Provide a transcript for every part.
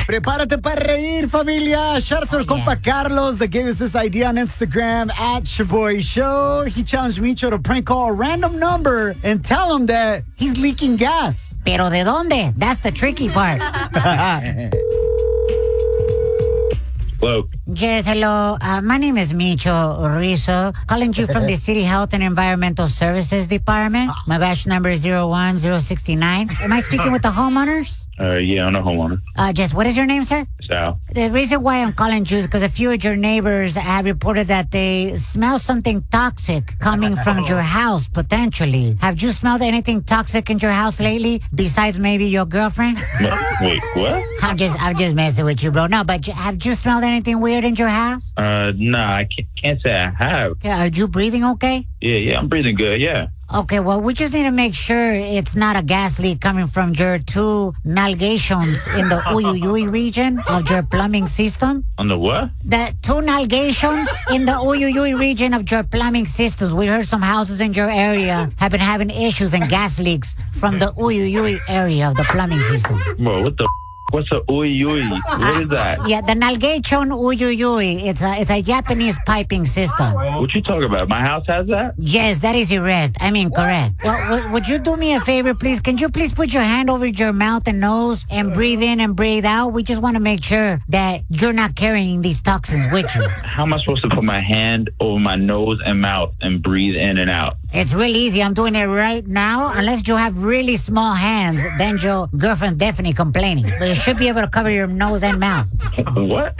Prepárate para reír, familia. Shout out to our compa Carlos that gave us this idea on Instagram at Shaboy Show. He challenged Micho to prank call a random number and tell him that he's leaking gas. Pero de dónde? That's the tricky part. Hello. Yes, hello. My name is Micho Rizzo, calling you from the City Health and Environmental Services Department. My batch number is 01069. Am I speaking with the homeowners? Yeah, I'm a homeowner. Just what is your name, sir? Sal. The reason why I'm calling you is because a few of your neighbors have reported that they smell something toxic coming from your house, potentially. Have you smelled anything toxic in your house lately, besides maybe your girlfriend? Wait, what? I'm just messing with you, bro. No, but have you smelled anything weird in your house? Nah, I can't say I have. Yeah, are you breathing okay? Yeah, I'm breathing good, yeah. Okay, well, we just need to make sure it's not a gas leak coming from your two nalgations in the Uyuyuy region of your plumbing system. On the what? The two nalgations in the Uyuyuy region of your plumbing systems. We heard some houses in your area have been having issues and gas leaks from the Uyuyuy area of the plumbing system. Bro, what the What's a uyuyuy? What is that? Yeah, the nalgation uyuyuy. It's a Japanese piping system. What you talking about? My house has that? Yes, that is correct. Correct. Well, would you do me a favor, please? Can you please put your hand over your mouth and nose and breathe in and breathe out? We just want to make sure that you're not carrying these toxins with you. How am I supposed to put my hand over my nose and mouth and breathe in and out? It's really easy. I'm doing it right now. Unless you have really small hands, then your girlfriend's definitely complaining. But you should be able to cover your nose and mouth. What?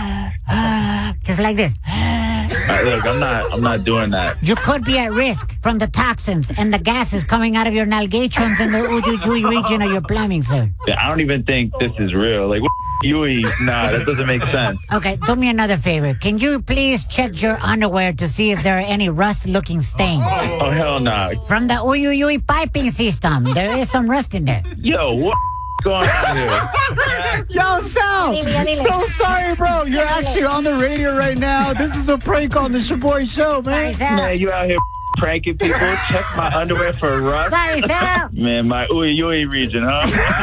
Just like this. Look, I'm not doing that. You could be at risk from the toxins and the gases coming out of your nalgations in the Uyuyuy region of your plumbing, sir. Yeah, I don't even think this is real. Like, what Yui? Nah, that doesn't make sense. Okay, do me another favor. Can you please check your underwear to see if there are any rust-looking stains? Oh, hell no. From the Uyuyuy piping system. There is some rust in there. Yo, what going on here? Yo, Sal! So sorry, bro. You're actually on the radio right now. This is a prank on the Shaboy Show, man. Sorry, Sal. Man, you out here pranking people? Check my underwear for rust? Sorry, Sal. Man, my Uyuyuy region, huh?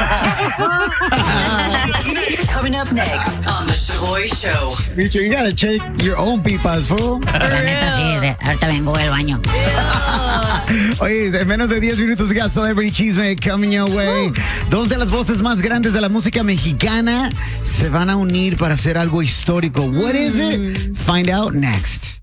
Coming up next on the Shaboy Show. Micho, you gotta check your own pipas, fool. Ahorita vengo del baño. Oye, en menos de 10 minutos we got Celebrity Chisme coming your way. Dos de las voces más grandes de la música mexicana se van a unir para hacer algo histórico. What is it? Find out next.